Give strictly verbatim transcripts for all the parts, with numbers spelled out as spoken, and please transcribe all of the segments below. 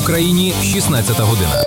Україні шістнадцята година.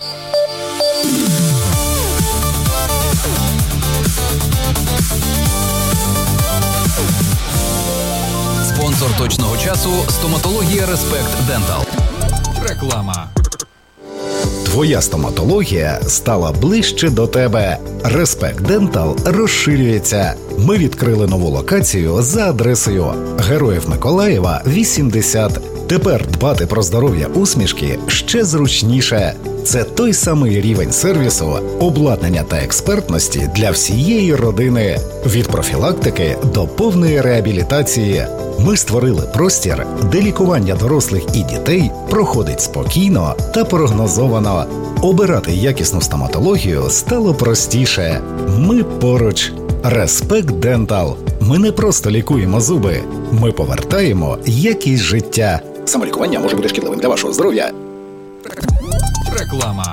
Спонсор точного часу – стоматологія Респект Дентал. Реклама. Твоя стоматологія стала ближче до тебе. Респект Дентал розширюється. Ми відкрили нову локацію за адресою Героїв Миколаєва, вісімдесят. Тепер дбати про здоров'я усмішки ще зручніше. Це той самий рівень сервісу, обладнання та експертності для всієї родини. Від профілактики до повної реабілітації. Ми створили простір, де лікування дорослих і дітей проходить спокійно та прогнозовано. Обирати якісну стоматологію стало простіше. Ми поруч. Респект Дентал. Ми не просто лікуємо зуби. Ми повертаємо якість життя. Самолікування може бути шкідливим для вашого здоров'я. Реклама.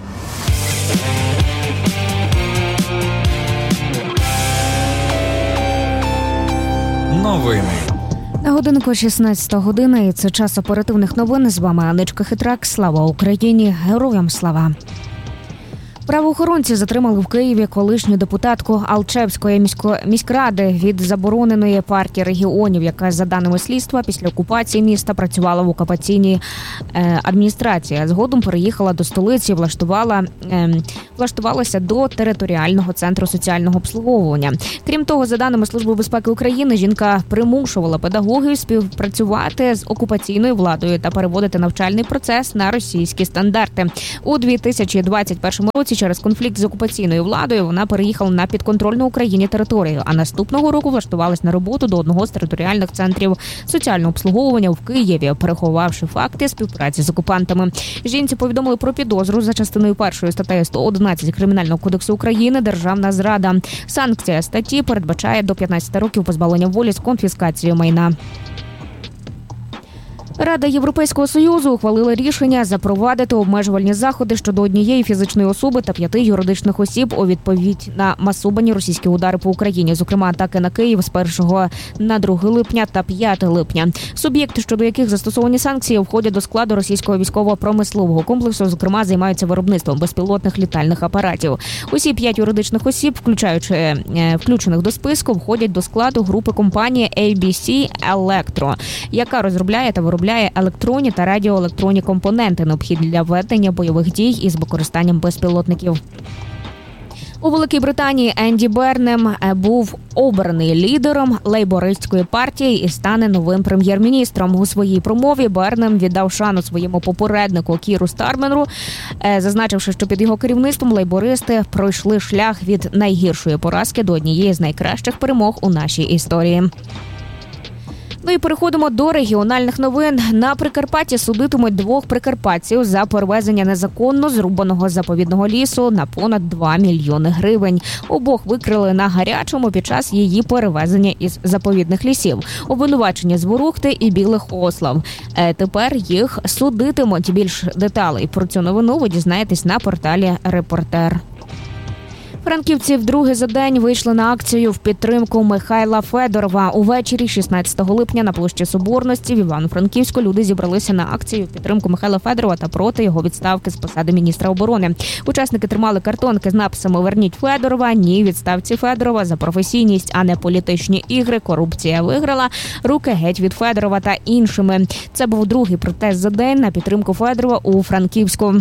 Новини. На годинку шістнадцята година, і це час оперативних новин. З вами Анечка Хитрак. Слава Україні! Героям слава! Правоохоронці затримали в Києві колишню депутатку Алчевської місько... міськради від забороненої партії регіонів, яка, за даними слідства, після окупації міста працювала в окупаційній е, адміністрації. Згодом переїхала до столиці, влаштувала, е, влаштувалася до територіального центру соціального обслуговування. Крім того, за даними Служби безпеки України, жінка примушувала педагогів співпрацювати з окупаційною владою та переводити навчальний процес на російські стандарти. У дві тисячі двадцять першому році через конфлікт з окупаційною владою вона переїхала на підконтрольну Україні територію, а наступного року влаштувалась на роботу до одного з територіальних центрів соціального обслуговування в Києві, переховавши факти співпраці з окупантами. Жінці повідомили про підозру за частиною першої статтею сто одинадцять Кримінального кодексу України «Державна зрада». Санкція статті передбачає до п'ятнадцяти років позбавлення волі з конфіскацією майна. Рада Європейського Союзу ухвалила рішення запровадити обмежувальні заходи щодо однієї фізичної особи та п'яти юридичних осіб у відповідь на масовані російські удари по Україні, зокрема атаки на Київ з першого на друге липня та п'ятого липня. Суб'єкти, щодо яких застосовані санкції, входять до складу російського військово-промислового комплексу, зокрема займаються виробництвом безпілотних літальних апаратів. Усі п'ять юридичних осіб, включаючи включених до списку, входять до складу групи компанії ей бі сі Electro, яка розробляє та виробляє електронні та радіоелектронні компоненти, необхідні для ведення бойових дій із використанням безпілотників. У Великій Британії Енді Бернем був обраний лідером лейбористської партії і стане новим прем'єр-міністром. У своїй промові Бернем віддав шану своєму попереднику Кіру Стармеру, зазначивши, що під його керівництвом лейбористи пройшли шлях від найгіршої поразки до однієї з найкращих перемог у нашій історії. Ну і переходимо до регіональних новин. На Прикарпатті судитимуть двох прикарпатців за перевезення незаконно зрубаного заповідного лісу на понад два мільйони гривень. Обох викрили на гарячому під час її перевезення із заповідних лісів. Обвинувачення з Ворохти і Білих Ослав. Е, тепер їх судитимуть. Більш деталей про цю новину ви дізнаєтесь на порталі «Репортер». Франківці вдруге за день вийшли на акцію в підтримку Михайла Федорова. Увечері шістнадцятого липня на площі Соборності в Івано-Франківську люди зібралися на акцію в підтримку Михайла Федорова та проти його відставки з посади міністра оборони. Учасники тримали картонки з написами «Верніть Федорова», «Ні відставці Федорова», «За професійність, а не політичні ігри», «Корупція виграла», «Руки геть від Федорова» та іншими. Це був другий протест за день на підтримку Федорова у Франківську.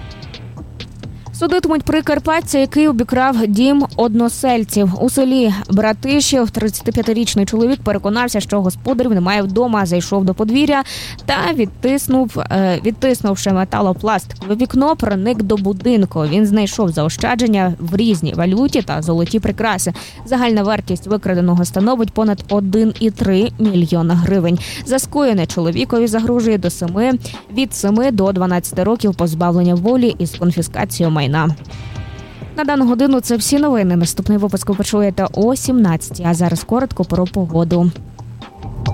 Судитимуть прикарпатця, який обікрав дім односельців. У селі Братишів тридцятип'ятирічний чоловік переконався, що господарів немає вдома, зайшов до подвір'я та відтиснув, відтиснувши металопластикове вікно, проник до будинку. Він знайшов заощадження в різній валюті та золоті прикраси. Загальна вартість викраденого становить понад один цілих три мільйона гривень. За скоєне чоловікові загрожує до семи, від семи до дванадцяти років позбавлення волі із конфіскацією майна. На дану годину це всі новини. Наступний випуск ви почуєте о сімнадцятій, а зараз коротко про погоду.